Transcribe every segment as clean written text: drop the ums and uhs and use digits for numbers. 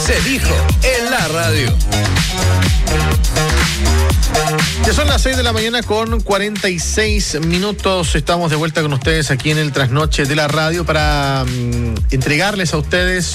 Se dijo en la radio. Ya son las 6 de la mañana con 46 minutos. Estamos de vuelta con ustedes aquí en el Trasnoche de la radio para entregarles a ustedes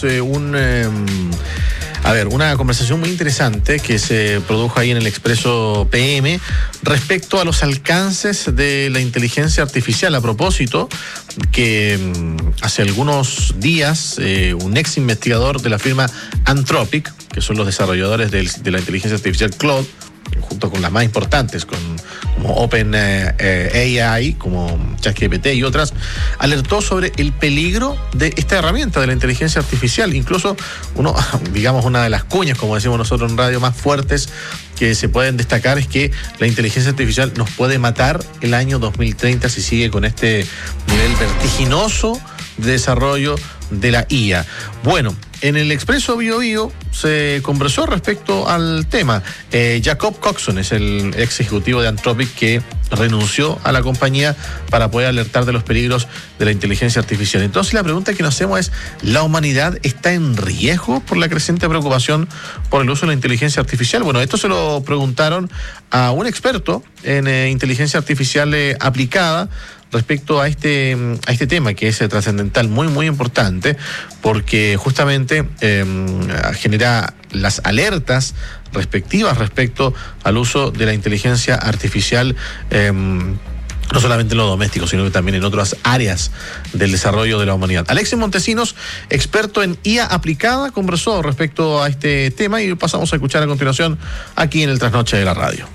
una conversación muy interesante que se produjo ahí en el Expreso PM respecto a los alcances de la inteligencia artificial. A propósito, que hace algunos días un ex investigador de la firma Anthropic, que son los desarrolladores de la inteligencia artificial Claude, junto con las más importantes, como OpenAI, como ChatGPT y otras, alertó sobre el peligro de esta herramienta de la inteligencia artificial. Incluso una de las cuñas, como decimos nosotros en radio, más fuertes que se pueden destacar es que la inteligencia artificial nos puede matar el año 2030 si sigue con este nivel vertiginoso de desarrollo de la IA. Bueno, en el Expreso Bio Bio se conversó respecto al tema. Jacob Coxon es el ex ejecutivo de Anthropic que renunció a la compañía para poder alertar de los peligros de la inteligencia artificial. Entonces la pregunta que nos hacemos es, ¿la humanidad está en riesgo por la creciente preocupación por el uso de la inteligencia artificial? Bueno, esto se lo preguntaron a un experto en inteligencia artificial aplicada respecto a este tema que es trascendental, muy muy importante, porque justamente genera las alertas respectivas respecto al uso de la inteligencia artificial, no solamente en lo doméstico, sino que también en otras áreas del desarrollo de la humanidad. Alexis Montesinos, experto en IA aplicada, conversó respecto a este tema y pasamos a escuchar a continuación aquí en el Trasnoche de la radio.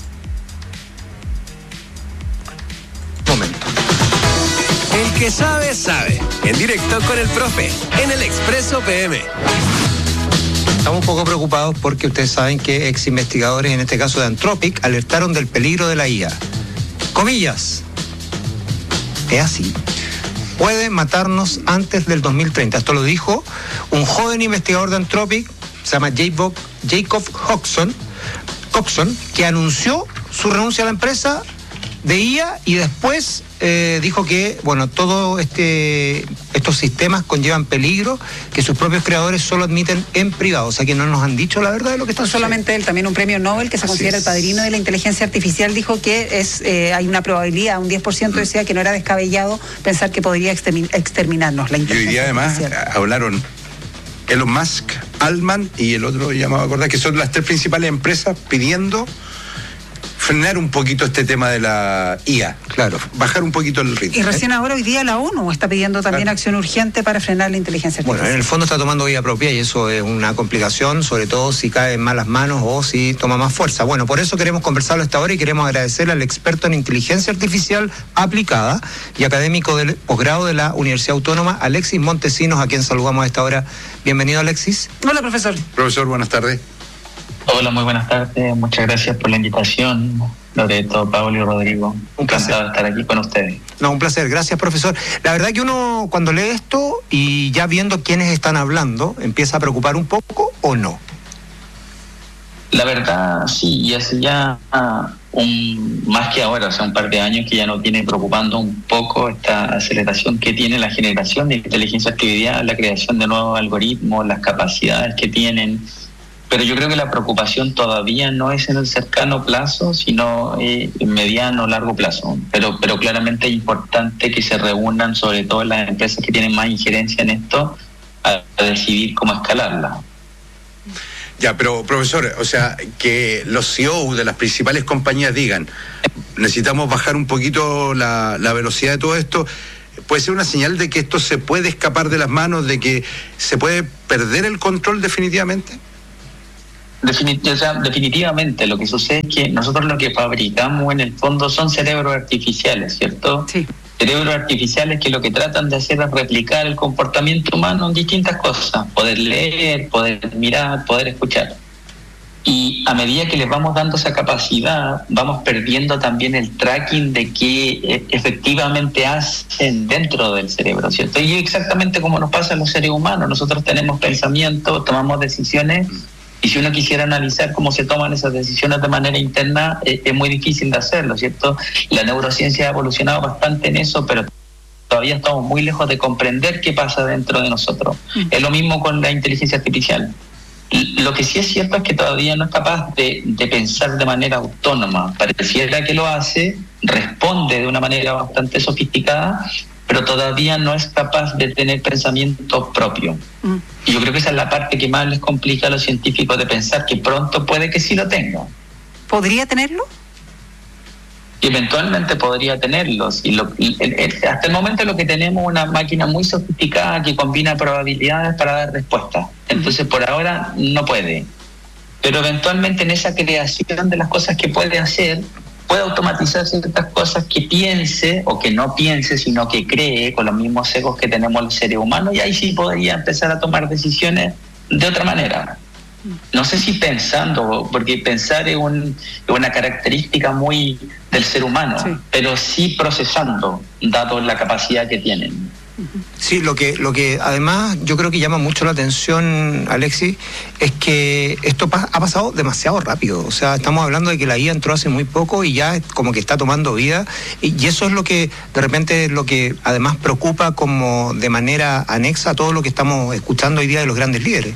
El que sabe, sabe. En directo con el profe, en el Expreso PM. Estamos un poco preocupados porque ustedes saben que ex investigadores, en este caso de Anthropic, alertaron del peligro de la IA. Comillas. Es así. Puede matarnos antes del 2030. Esto lo dijo un joven investigador de Anthropic, se llama Jacob Coxon, que anunció su renuncia a la empresa de IA y después dijo que, todos estos sistemas conllevan peligro que sus propios creadores solo admiten en privado. O sea que no nos han dicho la verdad de lo que está sucediendo. Solamente él, también un premio Nobel que se considera el padrino de la inteligencia artificial, dijo que hay una probabilidad, un 10% decía que no era descabellado pensar que podría exterminarnos la inteligencia artificial. Y hoy día además hablaron Elon Musk, Altman y el otro llamado a acordar, que son las tres principales empresas pidiendo frenar un poquito este tema de la IA. Claro, bajar un poquito el ritmo. Y recién ahora, hoy día, la ONU está pidiendo también acción urgente para frenar la inteligencia artificial. Bueno, en el fondo está tomando vida propia y eso es una complicación, sobre todo si cae en malas manos o si toma más fuerza. Bueno, por eso queremos conversarlo a esta hora y queremos agradecer al experto en inteligencia artificial aplicada y académico del posgrado de la Universidad Autónoma, Alexis Montesinos, a quien saludamos a esta hora. Bienvenido, Alexis. Hola, profesor. Profesor, buenas tardes. Hola, muy buenas tardes. Muchas gracias por la invitación, Loreto, Pablo y Rodrigo. Un placer. Encantado de estar aquí con ustedes. No, un placer. Gracias, profesor. La verdad que uno, cuando lee esto y ya viendo quiénes están hablando, empieza a preocupar un poco, ¿o no? La verdad, sí, y hace ya más que ahora, un par de años que ya nos viene preocupando un poco esta aceleración que tiene la generación de inteligencia artificial, la creación de nuevos algoritmos, las capacidades que tienen. Pero yo creo que la preocupación todavía no es en el cercano plazo, sino en mediano o largo plazo. Pero claramente es importante que se reúnan, sobre todo las empresas que tienen más injerencia en esto, a decidir cómo escalarla. Ya, pero profesor, o sea, que los CEO de las principales compañías digan, necesitamos bajar un poquito la velocidad de todo esto, ¿puede ser una señal de que esto se puede escapar de las manos, de que se puede perder el control definitivamente? Definitivamente, lo que sucede es que nosotros lo que fabricamos en el fondo son cerebros artificiales, ¿cierto? Sí. Cerebros artificiales que lo que tratan de hacer es replicar el comportamiento humano en distintas cosas, poder leer, poder mirar, poder escuchar. Y a medida que les vamos dando esa capacidad, vamos perdiendo también el tracking de qué efectivamente hacen dentro del cerebro, ¿cierto? Y exactamente como nos pasa a los seres humanos, nosotros tenemos pensamientos, tomamos decisiones. Y si uno quisiera analizar cómo se toman esas decisiones de manera interna, es muy difícil de hacerlo, ¿cierto? La neurociencia ha evolucionado bastante en eso, pero todavía estamos muy lejos de comprender qué pasa dentro de nosotros. Es lo mismo con la inteligencia artificial. Lo que sí es cierto es que todavía no es capaz de pensar de manera autónoma. Pareciera que lo hace, responde de una manera bastante sofisticada, pero todavía no es capaz de tener pensamiento propio. Y yo creo que esa es la parte que más les complica a los científicos de pensar, que pronto puede que sí lo tenga. ¿Podría tenerlo? Eventualmente podría tenerlos. Hasta el momento lo que tenemos es una máquina muy sofisticada que combina probabilidades para dar respuestas. Entonces por ahora no puede. Pero eventualmente en esa creación de las cosas que puede hacer, puede automatizar ciertas cosas que piense o que no piense, sino que cree con los mismos sesgos que tenemos los seres humanos, y ahí sí podría empezar a tomar decisiones de otra manera. No sé si pensando, porque pensar es una característica muy del ser humano, sí, pero sí procesando, dado la capacidad que tienen. Sí, lo que además yo creo que llama mucho la atención, Alexis, es que esto ha pasado demasiado rápido. O sea, estamos hablando de que la IA entró hace muy poco y ya como que está tomando vida, y eso es lo que de repente es lo que además preocupa como de manera anexa a todo lo que estamos escuchando hoy día de los grandes líderes.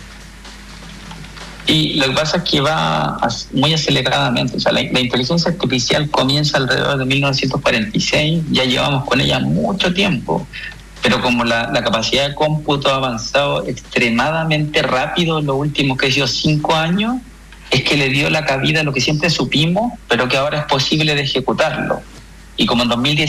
Y lo que pasa es que va muy aceleradamente. O sea, la inteligencia artificial comienza alrededor de 1946, ya llevamos con ella mucho tiempo, pero como la capacidad de cómputo ha avanzado extremadamente rápido en los últimos 5 años, es que le dio la cabida a lo que siempre supimos, pero que ahora es posible de ejecutarlo. Y como en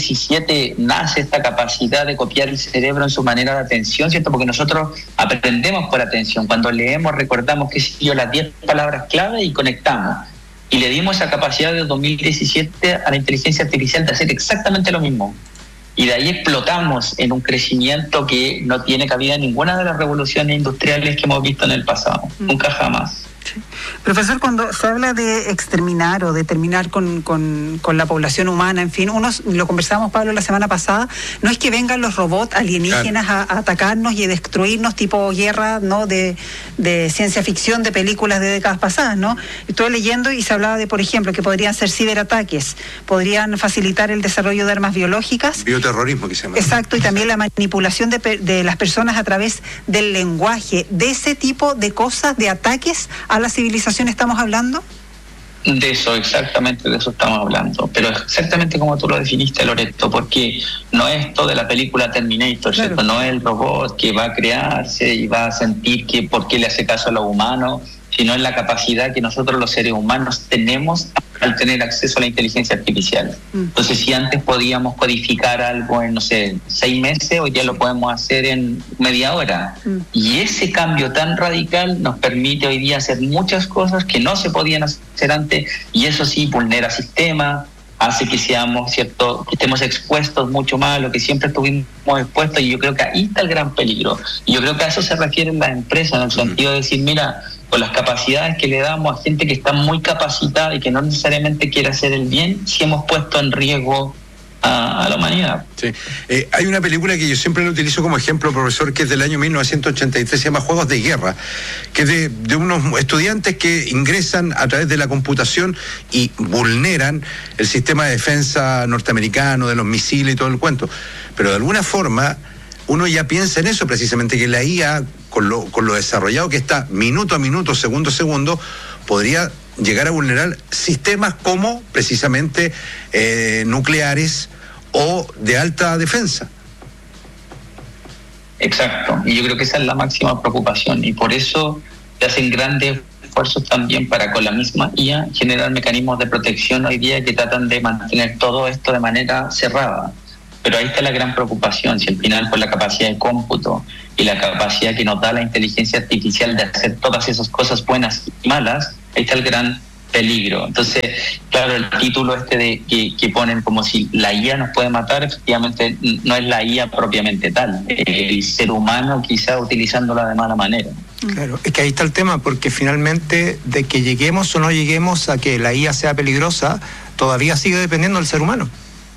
2017 nace esta capacidad de copiar el cerebro en su manera de atención, ¿cierto? Porque nosotros aprendemos por atención. Cuando leemos recordamos las 10 palabras clave y conectamos. Y le dimos esa capacidad de 2017 a la inteligencia artificial de hacer exactamente lo mismo. Y de ahí explotamos en un crecimiento que no tiene cabida en ninguna de las revoluciones industriales que hemos visto en el pasado. Nunca jamás. Sí. Profesor, cuando se habla de exterminar o de terminar con la población humana, en fin, lo conversamos, Pablo, la semana pasada, no es que vengan los robots alienígenas a atacarnos y a destruirnos tipo guerra, ¿no? De ciencia ficción, de películas de décadas pasadas, ¿no? Estuve leyendo y se hablaba de, por ejemplo, que podrían ser ciberataques, podrían facilitar el desarrollo de armas biológicas. Bioterrorismo, que se llama. Exacto, y también la manipulación de las personas a través del lenguaje. ¿De ese tipo de cosas, de ataques a la civilización estamos hablando? De eso, exactamente de eso estamos hablando, pero exactamente como tú lo definiste, Loreto, porque no es esto de la película Terminator, claro, ¿cierto? No es el robot que va a crearse y va a sentir que por qué le hace caso a los humanos, sino es la capacidad que nosotros los seres humanos tenemos al tener acceso a la inteligencia artificial. Entonces, si antes podíamos codificar algo en, 6 meses, hoy ya lo podemos hacer en media hora. Y ese cambio tan radical nos permite hoy día hacer muchas cosas que no se podían hacer antes, y eso sí vulnera sistemas, hace que seamos, ¿cierto?, que estemos expuestos mucho más a lo que siempre estuvimos expuestos, y yo creo que ahí está el gran peligro. Y yo creo que a eso se refieren las empresas, en el sentido de decir, mira, con las capacidades que le damos a gente que está muy capacitada y que no necesariamente quiere hacer el bien, sí hemos puesto en riesgo a la humanidad. Sí. Hay una película que yo siempre lo utilizo como ejemplo, profesor, que es del año 1983, se llama Juegos de Guerra, que es de unos estudiantes que ingresan a través de la computación y vulneran el sistema de defensa norteamericano, de los misiles y todo el cuento. Pero de alguna forma uno ya piensa en eso, precisamente, que la IA, con lo desarrollado que está minuto a minuto, segundo a segundo, podría llegar a vulnerar sistemas como precisamente nucleares o de alta defensa. Exacto, y yo creo que esa es la máxima preocupación, y por eso se hacen grandes esfuerzos también para, con la misma IA, generar mecanismos de protección hoy día que tratan de mantener todo esto de manera cerrada. Pero ahí está la gran preocupación, si al final por la capacidad de cómputo y la capacidad que nos da la inteligencia artificial de hacer todas esas cosas buenas y malas, ahí está el gran peligro. Entonces, claro, el título de que ponen como si la IA nos puede matar, efectivamente no es la IA propiamente tal, el ser humano quizá utilizándola de mala manera. Claro, es que ahí está el tema, porque finalmente de que lleguemos o no lleguemos a que la IA sea peligrosa, todavía sigue dependiendo del ser humano.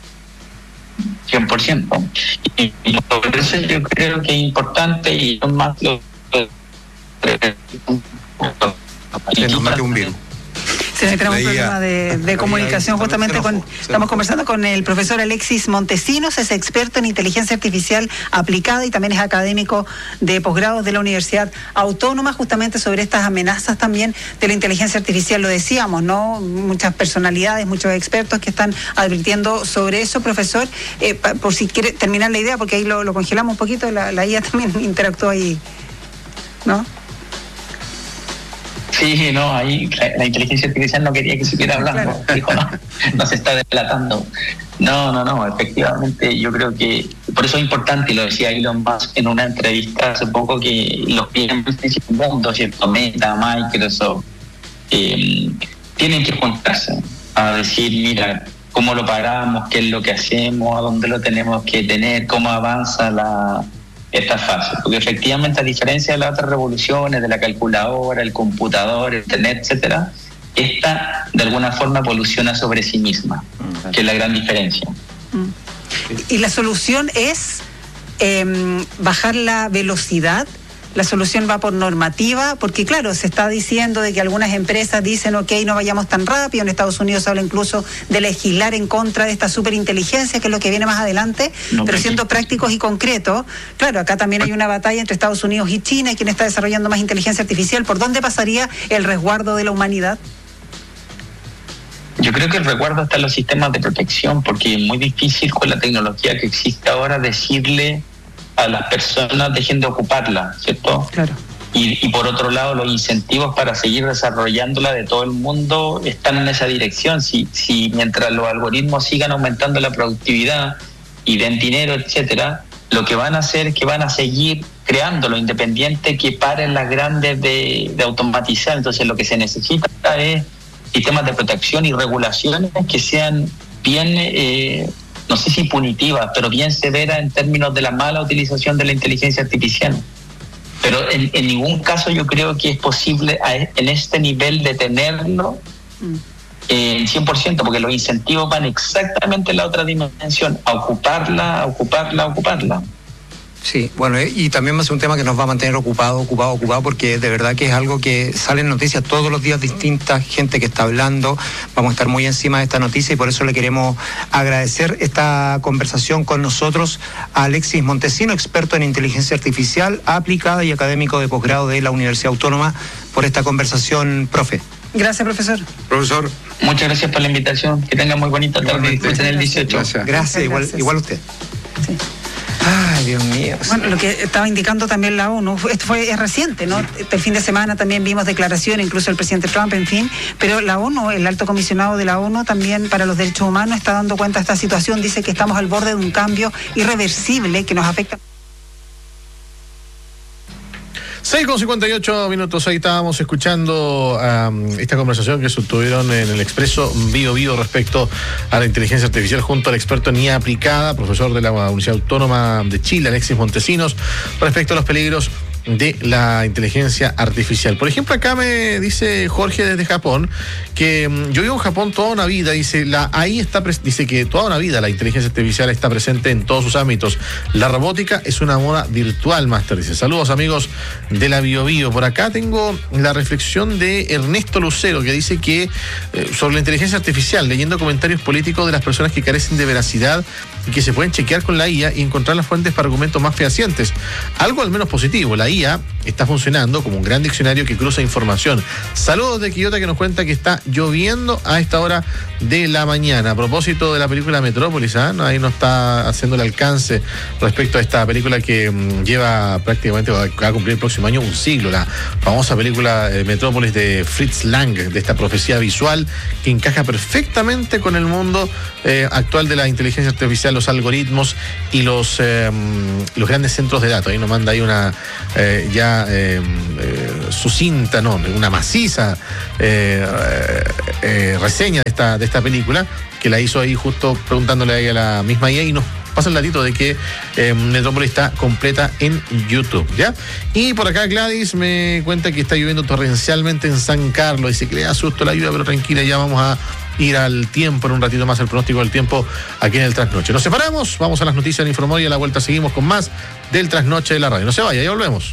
100%. Y por eso yo creo que es importante, y más lo que nos mate un virus. Sí, tenemos un problema de comunicación justamente estamos conversando con el profesor Alexis Montesinos, es experto en inteligencia artificial aplicada y también es académico de posgrados de la Universidad Autónoma, justamente sobre estas amenazas también de la inteligencia artificial, lo decíamos, ¿no? Muchas personalidades, muchos expertos que están advirtiendo sobre eso, profesor, por si quiere terminar la idea, porque ahí lo congelamos un poquito, la IA también interactuó ahí, ¿no? Sí, no, ahí la inteligencia artificial no quería que siguiera hablando, claro. Dijo, no se está delatando. No, efectivamente yo creo que por eso es importante, y lo decía Elon Musk en una entrevista hace poco, que los clientes del mundo, ¿cierto? Meta, Microsoft, tienen que juntarse a decir, mira, cómo lo paramos, qué es lo que hacemos, a dónde lo tenemos que tener, cómo avanza esta fase, porque efectivamente, a diferencia de las otras revoluciones, de la calculadora, el computador, el internet, etcétera, esta de alguna forma evoluciona sobre sí misma, que es la gran diferencia. Y la solución es bajar la velocidad. La solución va por normativa, porque claro, se está diciendo de que algunas empresas dicen, ok, no vayamos tan rápido. En Estados Unidos se habla incluso de legislar en contra de esta superinteligencia, que es lo que viene más adelante, pero siendo prácticos y concretos. Claro, acá también hay una batalla entre Estados Unidos y China, y quién está desarrollando más inteligencia artificial. ¿Por dónde pasaría el resguardo de la humanidad? Yo creo que el resguardo está en los sistemas de protección, porque es muy difícil con la tecnología que existe ahora decirle a las personas dejen de ocuparla, ¿cierto? Claro. Y por otro lado, los incentivos para seguir desarrollándola de todo el mundo están en esa dirección. Si mientras los algoritmos sigan aumentando la productividad y den dinero, etcétera, lo que van a hacer es que van a seguir creándolo, independiente que paren las grandes de automatizar. Entonces lo que se necesita es sistemas de protección y regulaciones que sean bien... no sé si punitiva, pero bien severa en términos de la mala utilización de la inteligencia artificial. Pero en ningún caso yo creo que es posible en este nivel detenerlo en 100%, porque los incentivos van exactamente en la otra dimensión, a ocuparla. Sí, bueno, y también va a ser un tema que nos va a mantener ocupado, porque de verdad que es algo que sale en noticias todos los días, distinta gente que está hablando. Vamos a estar muy encima de esta noticia y por eso le queremos agradecer esta conversación con nosotros a Alexis Montesinos, experto en inteligencia artificial aplicada y académico de posgrado de la Universidad Autónoma, por esta conversación, profe. Gracias, profesor. Profesor. Muchas gracias por la invitación. Que tengan muy bonita tarde. Disfruten el 18. Gracias. Igual usted. Sí. Ay, Dios mío. Bueno, lo que estaba indicando también la ONU, esto es reciente, ¿no? El fin de semana también vimos declaraciones, incluso el presidente Trump, en fin, pero la ONU, el alto comisionado de la ONU también para los derechos humanos está dando cuenta de esta situación, dice que estamos al borde de un cambio irreversible que nos afecta. 6:58 ahí estábamos escuchando esta conversación que tuvieron en el Expreso Vivo respecto a la inteligencia artificial junto al experto en IA aplicada, profesor de la Universidad Autónoma de Chile, Alexis Montesinos, respecto a los peligros de la inteligencia artificial. Por ejemplo, acá me dice Jorge desde Japón que yo vivo en Japón toda una vida, dice, la AI dice que toda una vida la inteligencia artificial está presente en todos sus ámbitos. La robótica es una moda virtual, Master, dice. Saludos, amigos de la Bio. Por acá tengo la reflexión de Ernesto Lucero, que dice que sobre la inteligencia artificial, leyendo comentarios políticos de las personas que carecen de veracidad y que se pueden chequear con la IA y encontrar las fuentes para argumentos más fehacientes. Algo al menos positivo, la IA está funcionando como un gran diccionario que cruza información. Saludos de Quillota, que nos cuenta que está lloviendo a esta hora de la mañana. A propósito de la película Metrópolis, ahí nos está haciendo el alcance respecto a esta película que lleva prácticamente, va a cumplir el próximo año un siglo, la famosa película Metrópolis de Fritz Lang, de esta profecía visual que encaja perfectamente con el mundo actual de la inteligencia artificial, los algoritmos y los grandes centros de datos. Ahí nos manda ahí una sucinta, una maciza reseña de esta película, que la hizo ahí justo preguntándole a ella la misma IA, y nos pasa el datito de que Metrópolis está completa en YouTube, ¿ya? Y por acá Gladys me cuenta que está lloviendo torrencialmente en San Carlos, dice que le da susto la lluvia, pero tranquila, ya vamos a ir al tiempo en un ratito más, el pronóstico del tiempo aquí en el Trasnoche. Nos separamos, vamos a las noticias del Infomóvil y a la vuelta seguimos con más del Trasnoche de la radio. No se vaya, ya volvemos.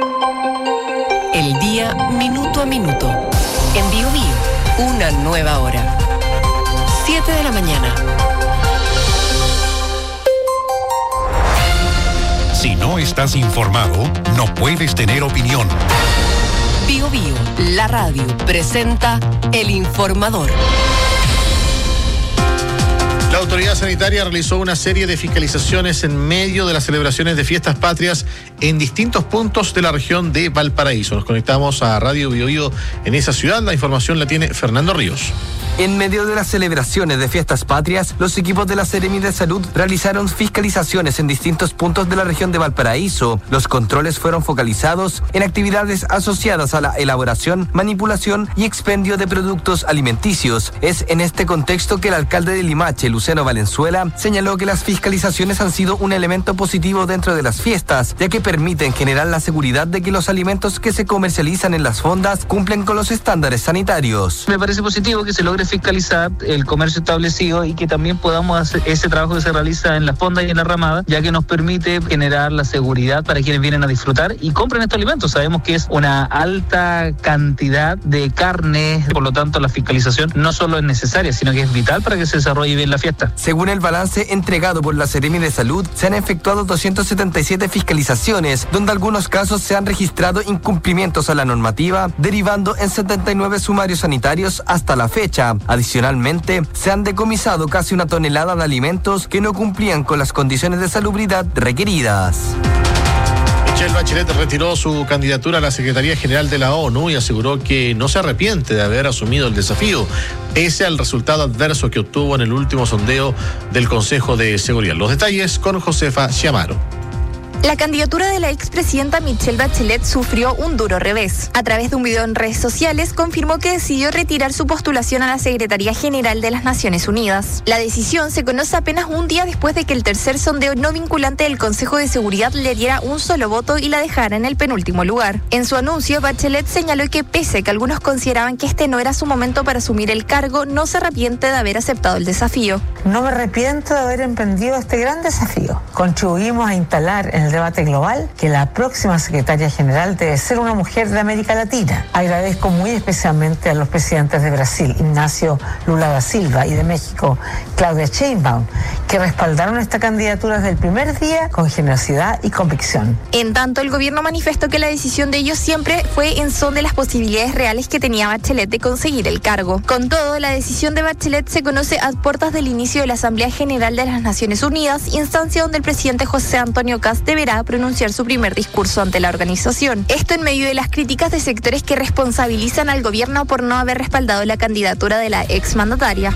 El día minuto a minuto. En Bio Bio, una nueva hora. 7 de la mañana. Si no estás informado, no puedes tener opinión. Bio Bio, la radio, presenta El Informador. La autoridad sanitaria realizó una serie de fiscalizaciones en medio de las celebraciones de fiestas patrias en distintos puntos de la región de Valparaíso. Nos conectamos a Radio Bio Bio en esa ciudad. La información la tiene Fernando Ríos. En medio de las celebraciones de fiestas patrias, los equipos de la Seremi de Salud realizaron fiscalizaciones en distintos puntos de la región de Valparaíso. Los controles fueron focalizados en actividades asociadas a la elaboración, manipulación y expendio de productos alimenticios. Es en este contexto que el alcalde de Limache, Luciano Valenzuela, señaló que las fiscalizaciones han sido un elemento positivo dentro de las fiestas, ya que permiten generar la seguridad de que los alimentos que se comercializan en las fondas cumplen con los estándares sanitarios. Me parece positivo que se logre fiscalizar el comercio establecido y que también podamos hacer ese trabajo que se realiza en la fonda y en la ramada, ya que nos permite generar la seguridad para quienes vienen a disfrutar y compren estos alimentos. Sabemos que es una alta cantidad de carne, por lo tanto la fiscalización no solo es necesaria, sino que es vital para que se desarrolle bien la fiesta. Según el balance entregado por la Seremi de Salud, se han efectuado 277 fiscalizaciones, donde algunos casos se han registrado incumplimientos a la normativa, derivando en 79 sumarios sanitarios hasta la fecha. Adicionalmente, se han decomisado casi 1 tonelada de alimentos que no cumplían con las condiciones de salubridad requeridas. Michelle Bachelet retiró su candidatura a la Secretaría General de la ONU y aseguró que no se arrepiente de haber asumido el desafío, pese al resultado adverso que obtuvo en el último sondeo del Consejo de Seguridad. Los detalles con Josefa Chiamaro. La candidatura de la expresidenta Michelle Bachelet sufrió un duro revés. A través de un video en redes sociales, confirmó que decidió retirar su postulación a la Secretaría General de las Naciones Unidas. La decisión se conoce apenas un día después de que el tercer sondeo no vinculante del Consejo de Seguridad le diera un solo voto y la dejara en el penúltimo lugar. En su anuncio, Bachelet señaló que pese a que algunos consideraban que este no era su momento para asumir el cargo, no se arrepiente de haber aceptado el desafío. No me arrepiento de haber emprendido este gran desafío. Contribuimos a instalar en el debate global que la próxima secretaria general debe ser una mujer de América Latina. Agradezco muy especialmente a los presidentes de Brasil, Ignacio Lula da Silva, y de México, Claudia Sheinbaum, que respaldaron esta candidatura desde el primer día con generosidad y convicción. En tanto, el gobierno manifestó que la decisión de ellos siempre fue en son de las posibilidades reales que tenía Bachelet de conseguir el cargo. Con todo, la decisión de Bachelet se conoce a puertas del inicio de la Asamblea General de las Naciones Unidas, instancia donde el presidente José Antonio Kast deberá pronunciar su primer discurso ante la organización. Esto en medio de las críticas de sectores que responsabilizan al gobierno por no haber respaldado la candidatura de la exmandataria.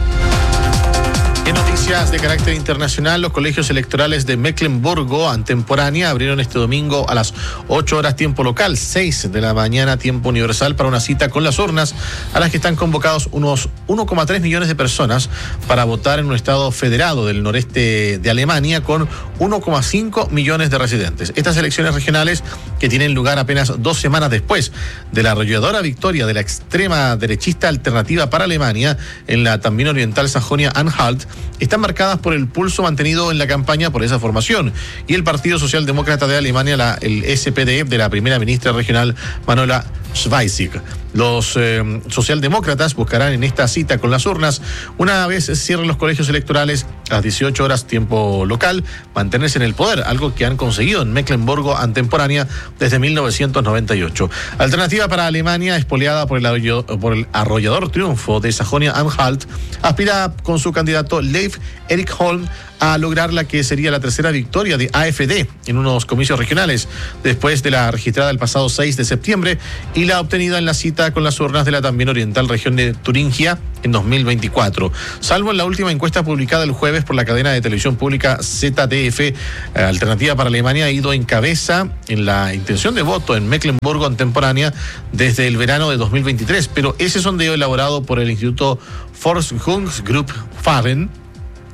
En noticias de carácter internacional, los colegios electorales de Mecklemburgo Antemporánea abrieron este domingo a las 8 horas tiempo local, 6 de la mañana tiempo universal, para una cita con las urnas, a las que están convocados unos 1,3 millones de personas para votar en un estado federado del noreste de Alemania con 1,5 millones de residentes. Estas elecciones regionales, que tienen lugar apenas 2 semanas después de la arrolladora victoria de la extrema derechista Alternativa para Alemania en la también oriental Sajonia-Anhalt, están marcadas por el pulso mantenido en la campaña por esa formación y el Partido Socialdemócrata de Alemania, el SPD, de la primera ministra regional Manuela Schwesig. Los socialdemócratas buscarán en esta cita con las urnas, una vez cierren los colegios electorales a las 18 horas tiempo local, mantenerse en el poder, algo que han conseguido en Mecklemburgo Antemporánea desde 1998. Alternativa para Alemania, espoleada por el arrollador triunfo de Sajonia-Anhalt, aspira con su candidato Leif Erik Holm a lograr la que sería la tercera victoria de AfD en unos comicios regionales, después de la registrada el pasado 6 de septiembre y la obtenida en la cita con las urnas de la también oriental región de Turingia en 2024. Salvo en la última encuesta publicada el jueves por la cadena de televisión pública ZDF, Alternativa para Alemania ha ido en cabeza en la intención de voto en Mecklemburgo Antemporánea desde el verano de 2023, pero ese sondeo elaborado por el Instituto Forschungsgruppe Fahren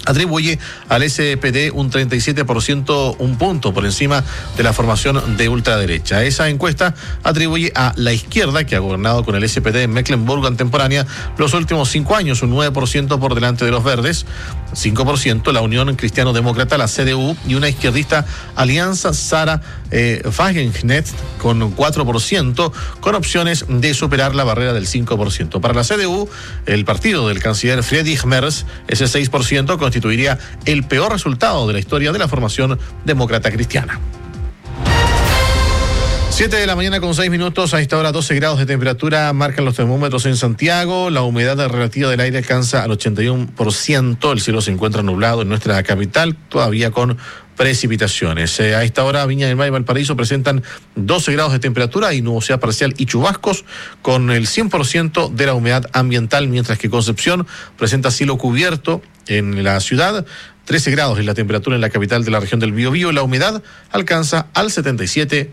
atribuye al SPD un 37%, un punto por encima de la formación de ultraderecha. Esa encuesta atribuye a la izquierda, que ha gobernado con el SPD en Mecklenburg contemporánea los últimos 5 años, un 9% por delante de los verdes, 5% la Unión Cristiano-Demócrata, la CDU, y una izquierdista Alianza Sarah Wagenknecht con 4%, con opciones de superar la barrera del 5%. Para la CDU, el partido del canciller Friedrich Merz, ese 6% constituiría el peor resultado de la historia de la formación demócrata cristiana. 7 de la mañana con 6 minutos, a esta hora 12 grados de temperatura marcan los termómetros en Santiago, la humedad relativa del aire alcanza al 81%, el cielo se encuentra nublado en nuestra capital, todavía con precipitaciones. A esta hora Viña del Mar y Valparaíso presentan 12 grados de temperatura y nubosidad parcial y chubascos con el 100% de la humedad ambiental, mientras que Concepción presenta cielo cubierto en la ciudad, 13 grados es la temperatura en la capital de la región del Biobío, la humedad alcanza al 77%.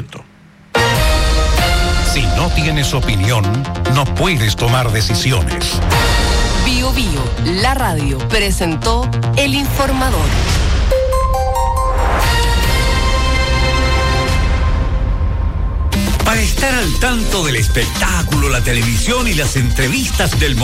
Si no tienes opinión, no puedes tomar decisiones. Biobío, la radio, presentó El Informador. Para estar al tanto del espectáculo, la televisión y las entrevistas del